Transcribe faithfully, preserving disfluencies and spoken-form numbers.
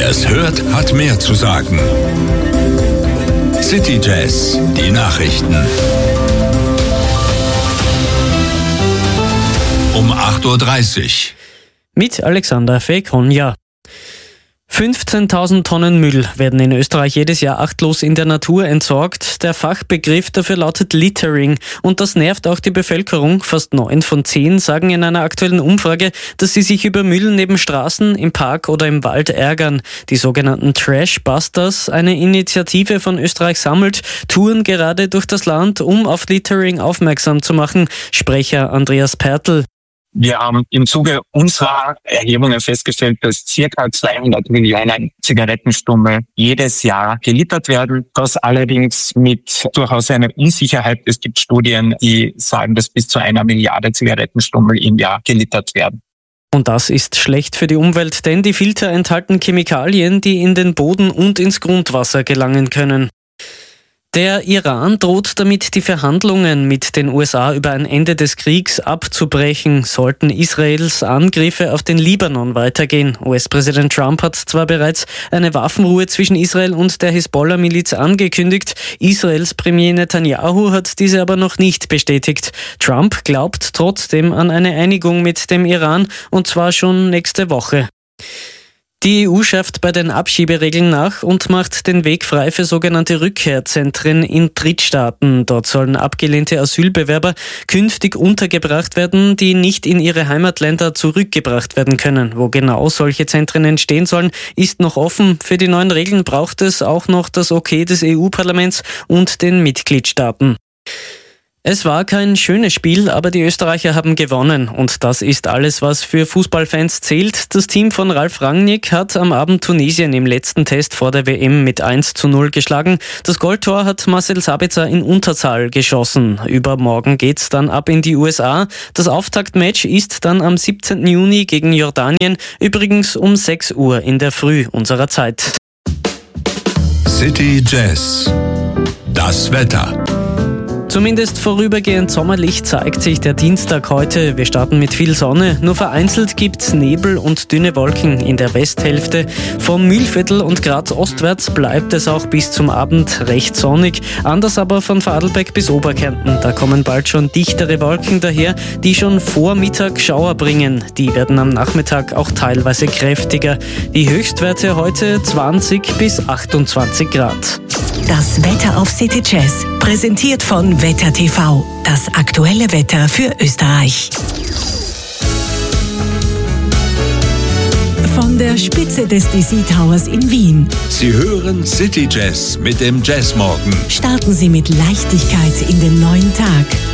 Wer es hört, hat mehr zu sagen. City Jazz, die Nachrichten. Um acht Uhr dreißig. Mit Alexander Fekonja. fünfzehntausend Tonnen Müll werden in Österreich jedes Jahr achtlos in der Natur entsorgt. Der Fachbegriff dafür lautet Littering und das nervt auch die Bevölkerung. Fast neun von zehn sagen in einer aktuellen Umfrage, dass sie sich über Müll neben Straßen, im Park oder im Wald ärgern. Die sogenannten Trashbusters, eine Initiative von Österreich Sammelt, touren gerade durch das Land, um auf Littering aufmerksam zu machen. Sprecher Andreas Pertl. Wir haben im Zuge unserer Erhebungen festgestellt, dass circa zweihundert Millionen Zigarettenstummel jedes Jahr gelittert werden. Das allerdings mit durchaus einer Unsicherheit. Es gibt Studien, die sagen, dass bis zu einer Milliarde Zigarettenstummel im Jahr gelittert werden. Und das ist schlecht für die Umwelt, denn die Filter enthalten Chemikalien, die in den Boden und ins Grundwasser gelangen können. Der Iran droht damit, die Verhandlungen mit den U S A über ein Ende des Kriegs abzubrechen, sollten Israels Angriffe auf den Libanon weitergehen. U S-Präsident Trump hat zwar bereits eine Waffenruhe zwischen Israel und der Hisbollah-Miliz angekündigt, Israels Premier Netanyahu hat diese aber noch nicht bestätigt. Trump glaubt trotzdem an eine Einigung mit dem Iran, und zwar schon nächste Woche. Die E U schärft bei den Abschieberegeln nach und macht den Weg frei für sogenannte Rückkehrzentren in Drittstaaten. Dort sollen abgelehnte Asylbewerber künftig untergebracht werden, die nicht in ihre Heimatländer zurückgebracht werden können. Wo genau solche Zentren entstehen sollen, ist noch offen. Für die neuen Regeln braucht es auch noch das Okay des E U-Parlaments und den Mitgliedstaaten. Es war kein schönes Spiel, aber die Österreicher haben gewonnen und das ist alles, was für Fußballfans zählt. Das Team von Ralf Rangnick hat am Abend Tunesien im letzten Test vor der W M mit eins zu null geschlagen. Das Goldtor hat Marcel Sabitzer in Unterzahl geschossen. Übermorgen geht's dann ab in die U S A. Das Auftaktmatch ist dann am siebzehnten Juni gegen Jordanien, übrigens um sechs Uhr in der Früh unserer Zeit. City Jazz, das Wetter. Zumindest vorübergehend sommerlich zeigt sich der Dienstag heute. Wir starten mit viel Sonne. Nur vereinzelt gibt's Nebel und dünne Wolken in der Westhälfte. Vom Mühlviertel und Graz ostwärts bleibt es auch bis zum Abend recht sonnig. Anders aber von Vorarlberg bis Oberkärnten. Da kommen bald schon dichtere Wolken daher, die schon vor Mittag Schauer bringen. Die werden am Nachmittag auch teilweise kräftiger. Die Höchstwerte heute zwanzig bis achtundzwanzig Grad. Das Wetter auf City Jazz, präsentiert von Wetter T V, das aktuelle Wetter für Österreich. Von der Spitze des D C Towers in Wien. Sie hören City Jazz mit dem Jazzmorgen. Starten Sie mit Leichtigkeit in den neuen Tag.